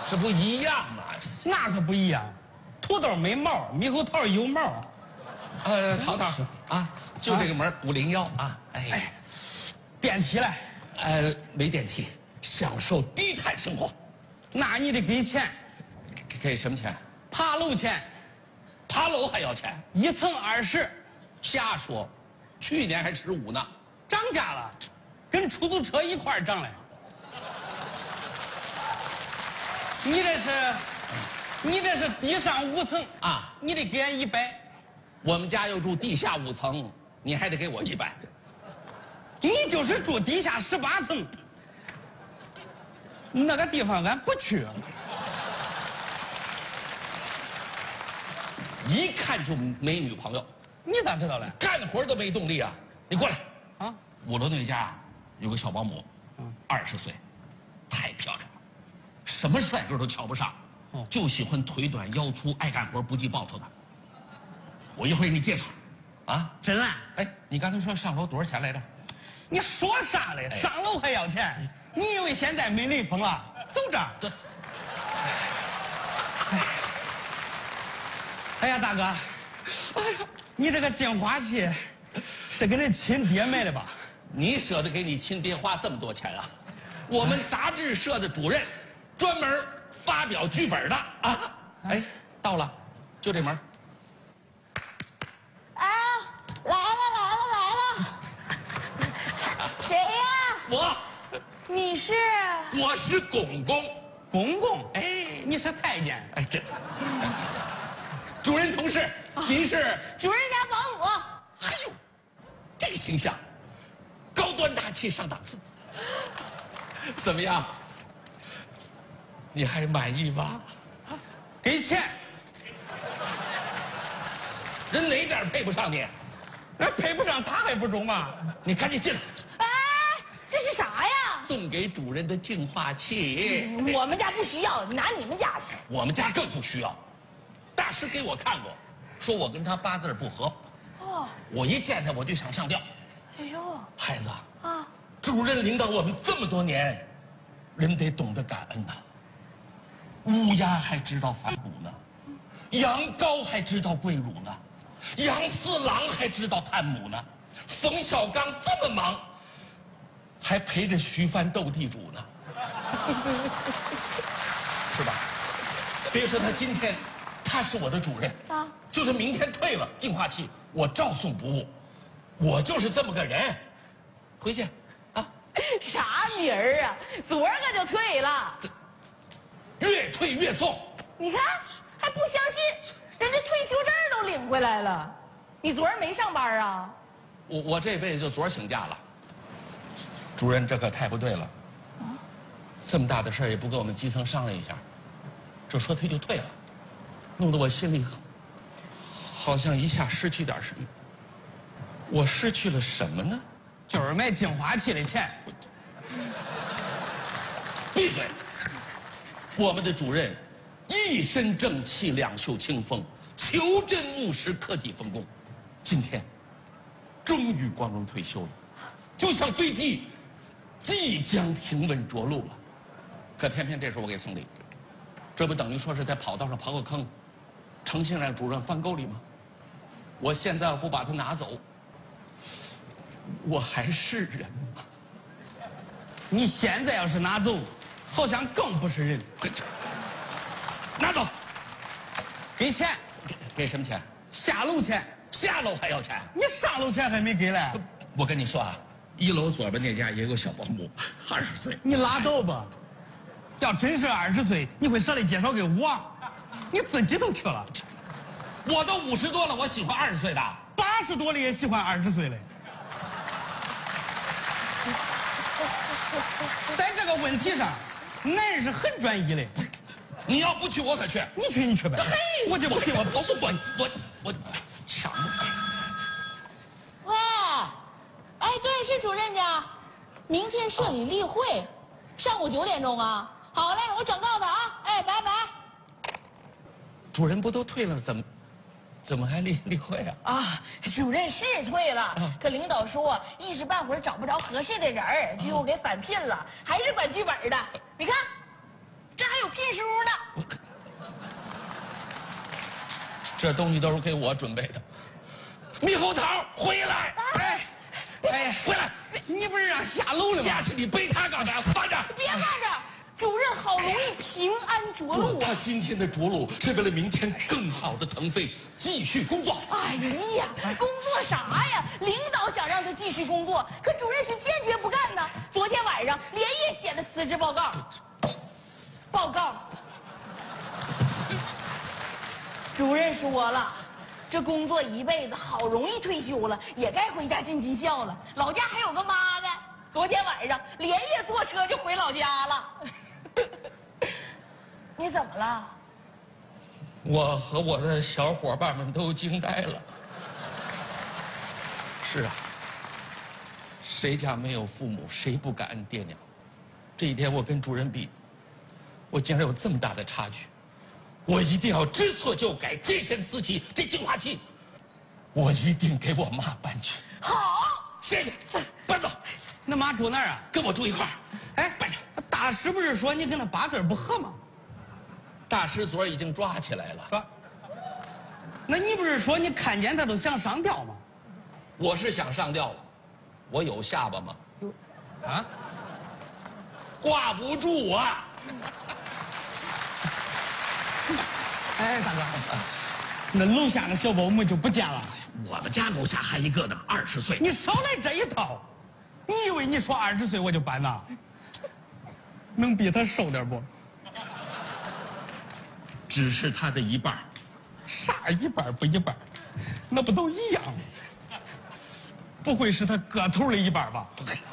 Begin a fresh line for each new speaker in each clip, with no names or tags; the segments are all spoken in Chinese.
这不一样吗？
那可不一样，土豆没毛，猕猴桃有毛。
淘淘啊，就这个门501啊，哎，
电梯嘞？
没电梯，享受低碳生活。
那你得给钱，
给什么钱？
爬楼钱，
爬楼还要钱
1层20，
瞎说，去年还15呢。
涨价了，跟出租车一块儿涨嘞。你这是地上5层
啊，
你得给俺100。
我们家又住地下5层，你还得给我100。
你就是住地下18层，那个地方俺不去。
一看就没女朋友，
你咋知道嘞？
干活都没动力啊！你过来
啊
，5楼那家有个小保姆，20岁，太漂亮了，什么帅哥都瞧不上，就喜欢腿短腰粗爱干活不计报酬的。我一会儿给你介绍，啊，
真啊？
哎，你刚才说上楼多少钱来着？
你说啥嘞？上楼还要钱？你以为现在没雷锋了？走这。哎呀，大哥，你这个净化器是给恁亲爹买的吧？
你舍得给你亲爹花这么多钱啊？我们杂志社的主任，专门发表剧本的啊！哎，到了，就这门。
啊，来了！谁呀？
我是公公。
公公，
哎，
你是太监。
哎，这主任同事，您是
主任家保姆。
哎呦，这个形象，高端大气上档次，怎么样？你还满意吗？
给钱，
人哪点配不上你？
那配不上他还不中吗？
你赶紧进来。
哎，这是啥呀？
送给主人的净化器。
我们家不需要，拿你们家去。
我们家更不需要。大师给我看过，说我跟他八字不合。
哦，
我一见他我就想上吊。
哎呦，
孩子
啊，
主任领导我们这么多年，人得懂得感恩呐。乌鸦还知道反哺呢，羊羔还知道跪乳呢，杨四郎还知道探母呢，冯小刚这么忙，还陪着徐帆斗地主呢，是吧？别说他今天，他是我的主任啊，就是明天退了净化器，我照送不误。我就是这么个人。回去，啊，
啥名儿啊？昨儿个就退了。
越退越送。
你看还不相信，人家退休证都领回来了。你昨儿没上班啊？
我这辈子就昨儿请假了。主任，这可太不对了。啊，这么大的事儿也不跟我们基层商量一下，这说退就退了，弄得我心里好像一下失去点什么。我失去了什么呢？
就是买净化器的钱。
闭嘴！我们的主任一身正气，两袖清风，求真务实，克己奉公。今天终于光荣退休了，就像飞机即将平稳着陆了。可偏偏这时候我给送礼，这不等于说是在跑道上刨个坑，诚心让主任翻沟里吗？我现在要不把它拿走，我还是人吗？
你现在要是拿走，好像更不是人。
拿走，
给钱，
给什么钱？
下楼钱。
下楼还要钱？
你上楼钱还没给嘞。
我跟你说啊，1楼左边那家也有个小保姆，20岁。
你拉倒吧，要真是20岁，你会舍得介绍给我？你自己都去了。
我都50多了，我喜欢20岁的。
80多了也喜欢20岁的。在这个问题上，男人是很专一的。
你要不去，我可去。
你去呗。
嘿，
我就不信
我抢了。
喂，哎，对，是主任家。明天社里例会，上午9点钟啊。好嘞，我转告他啊。哎，拜拜。
主任不都退了，怎么还例会啊？
啊，主任是退了，可领导说一时半会儿找不着合适的人儿，就又给返聘了，还是管剧本的。你看，这还有聘书呢。
这东西都是给我准备的。猕猴桃，回来！
哎，
回来！
你不是让下楼了吗？
下去你背他干嘛？放这儿！
别放这儿，主任好容易平安着陆啊。
他今天的着陆是为了明天更好的腾飞，继续工作。
哎呀，工作啥呀？领导想让他继续工作，可主任是坚决不干呢。昨天晚上连夜写的辞职报告。主任说了，这工作一辈子，好容易退休了，也该回家尽尽孝了。老家还有个妈呢。昨天晚上连夜坐车就回老家了。你怎么了？
我和我的小伙伴们都惊呆了。是啊，谁家没有父母，谁不感恩爹娘？这一天我跟主任比，我竟然有这么大的差距。我一定要知错就改，这身四气，这净化气，我一定给我妈搬去。
好，
谢谢，搬走。
那妈住哪儿啊？
跟我住一块儿。
哎，
搬着。
大师不是说你跟他八字不合吗？
大师昨儿已经抓起来了。
说，那你不是说你看见他都想上吊吗？
我是想上吊，我有下巴吗？
啊？
挂不住啊！
哎，大哥，那楼下的小保姆就不见了。
我们家楼下还一个呢，20岁。
你少来这一套！你以为你说20岁我就搬呐？能比他瘦点不？
只是他的一半。
啥一半不一半？那不都一样吗？不会是他个头的一半吧？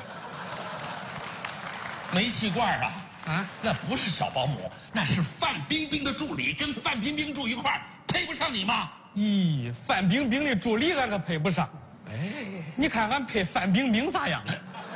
煤气罐啊！
啊，
那不是小保姆，那是范冰冰的助理，跟范冰冰住一块儿，配不上你吗？
咦，范冰冰的助理俺可配不上。
哎，
你看俺配范冰冰咋样？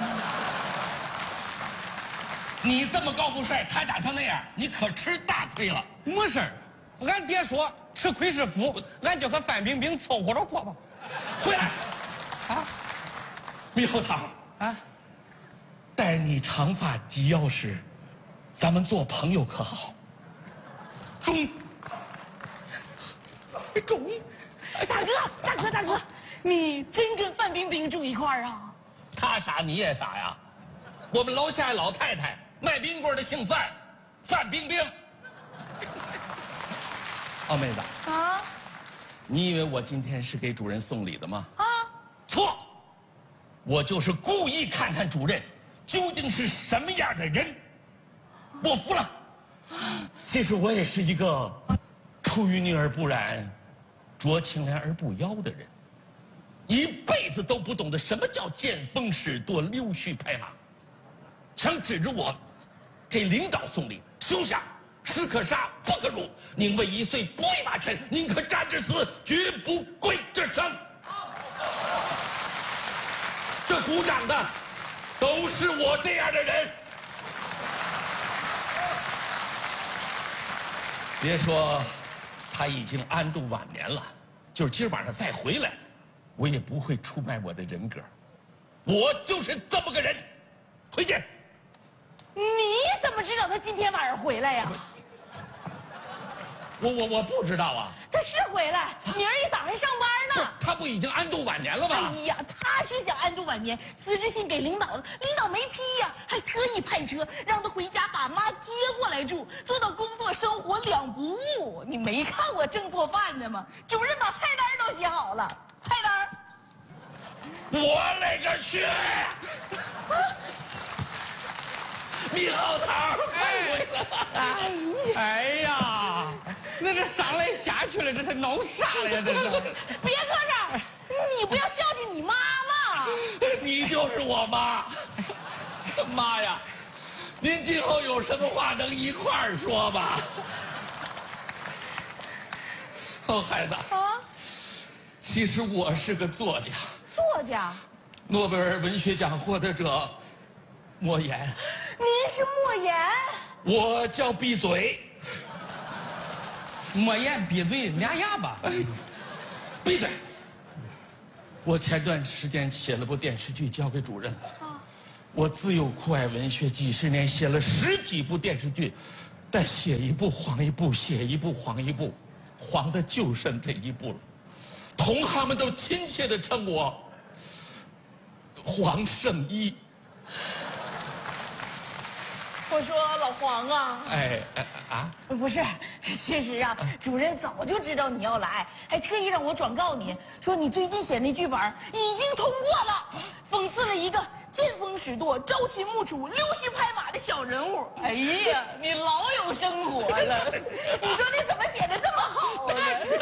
你这么高富帅，他长成那样，你可吃大亏了。
没事儿，俺爹说吃亏是福，俺就和范冰冰凑合着过吧。
回来，
啊
猕猴桃，
啊，
待你长发及腰时，咱们做朋友可好？中。
大哥，你真跟范冰冰住一块儿啊？
他傻你也傻呀！我们楼下老太太卖冰棍的姓范，范冰冰。哦，妹子，
啊
你以为我今天是给主任送礼的吗？
啊！
错，我就是故意看看主任究竟是什么样的人。我服了。其实我也是一个出淤泥而不染，濯清涟而不妖的人，一辈子都不懂得什么叫见风使舵、溜须拍马，想指着我给领导送礼，休想！士可杀，不可辱，宁为一岁不为马前，宁可战至死，绝不跪这生。这鼓掌的都是我这样的人。别说他已经安度晚年了，就是今儿晚上再回来，我也不会出卖我的人格。我就是这么个人。回见。
你怎么知道他今天晚上回来呀？
我不知道啊。
他是回来，明儿一早上上班呢。
他不已经安度晚年了吗？
哎呀，他是想安度晚年，辞职信给领导了，领导没批呀，还特意派车让他回家把妈接过来住，做到工作生活两不误。你没看我正做饭呢吗？主任把菜单都写好了，菜单。
我勒个去！猕猴桃快回来！
哎呀，那这上来下去了，这是弄啥了呀？这是。
别搁这儿，你不要孝敬你妈吗？
你就是我妈。妈呀，您今后有什么话能一块儿说吧？哦，孩子
啊，
其实我是个作家，
作家。
诺贝尔文学奖获得者莫言。
您是莫言？
我叫闭嘴。
莫言闭嘴，俩哑巴。
闭嘴！我前段时间写了部电视剧交给主任了。我自幼酷爱文学，几十年写了10几部电视剧， 但写一步黄一步，写一步黄一步，黄的就剩这一步了。同行们都亲切地称我黄圣依。
我说老黄啊，不是，其实啊，主任早就知道你要来，还特意让我转告你说你最近写那剧本已经通过了，讽刺了一个见风使舵、朝秦暮楚、溜须拍马的小人物。哎呀，你老有生活了，你说你怎么写的这么好啊？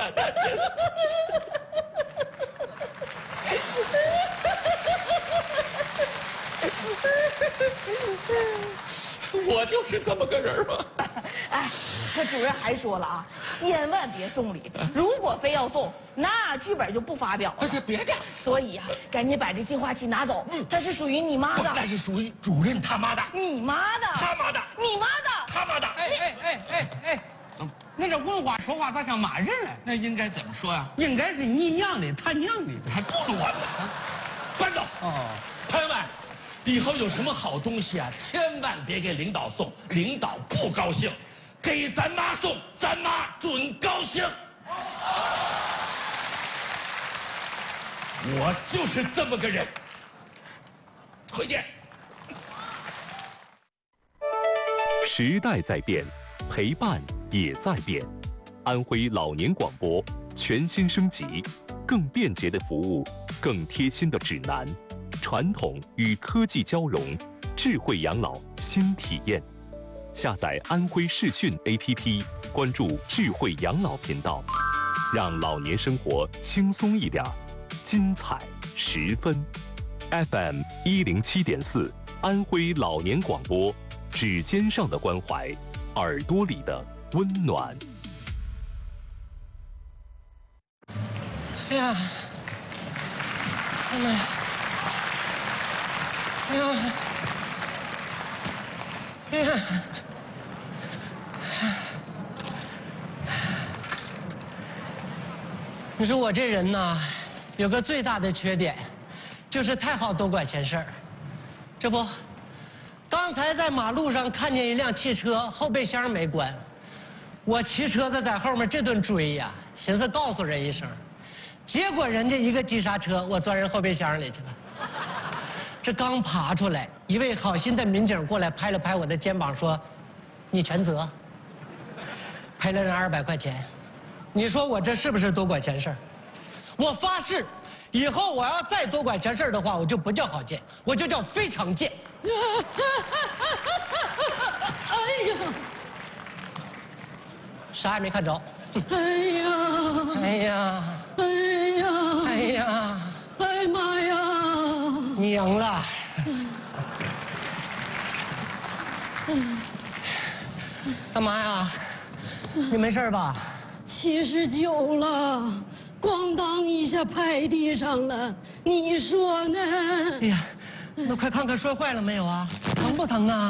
我就是这么个人嘛。
哎，可主任还说了啊，千万别送礼，如果非要送，那剧本就不发表了。
别介，
所以啊，赶紧把这净化器拿走，它是属于你妈的。
那是属于主任他妈的。
你妈的。
他妈的。
你妈的。
他妈的。
哎，那这文化说话咋像骂人呢？
那应该怎么说呀？
应该是你娘的，他娘的，
还不如我呢。搬走。
哦，
朋友们，以后有什么好东西啊，千万别给领导送，领导不高兴。给咱妈送，咱妈准高兴。我就是这么个人。回见。
时代在变，陪伴也在变。安徽老年广播全新升级，更便捷的服务，更贴心的指南，传统与科技交融，智慧养老新体验。下载安徽视讯 APP， 关注智慧养老频道，让老年生活轻松一点，精彩十分。FM 107.4，安徽老年广播，指尖上的关怀，耳朵里的温暖。
哎呀，哎妈呀！哎呀！哎呀！你说我这人呐，有个最大的缺点，就是太好多管闲事儿。这不，刚才在马路上看见一辆汽车后备箱没关，我骑车子在后面这顿追呀，寻思告诉人一声，结果人家一个急刹车，我钻人后备箱里去了。这刚爬出来，一位好心的民警过来拍了拍我的肩膀，说：“你全责。”赔了人200块钱。你说我这是不是多管闲事儿？我发誓，以后我要再多管闲事儿的话，我就不叫好见，我就叫非常见。哎呀，啥也没看着。
哎呀！
哎呀！
哎呀！
哎呀！
哎妈呀！
你赢了。干嘛呀？你没事吧
79了，咣当一下拍地上了，你说呢？
哎呀，那快看看摔坏了没有啊？疼不疼啊？